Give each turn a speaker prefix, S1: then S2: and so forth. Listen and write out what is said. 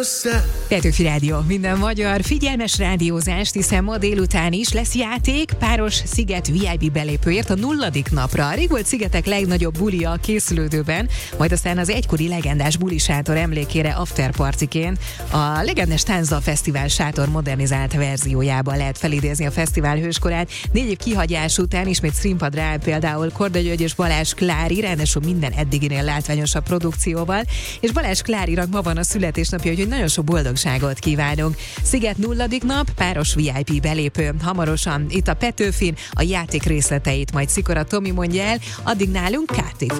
S1: Petőfi Rádió, minden magyar figyelmes rádiózást, hiszen ma délután is lesz játék páros Sziget VIP belépőért a 0. napra. Rég volt Szigetek legnagyobb bulia a készülődőben, majd aztán az egykori legendás bulisátor emlékére afterpartiként a legendás Tánzdal Fesztivál sátor modernizált verziójában lehet felidézni a fesztivál hőskorát. 4 év kihagyás után ismét színpadra áll például Korda György és Balázs Klári, ráadásul minden eddiginél látványosabb produkcióval, és Balázs Klárinak ma van a születésnapja, úgyhogy nagyon sok boldogságot kívánunk. Sziget 0. nap, páros VIP belépő. Hamarosan itt a Petőfin, a játék részleteit majd Szikora Tomi mondja el, addig nálunk KT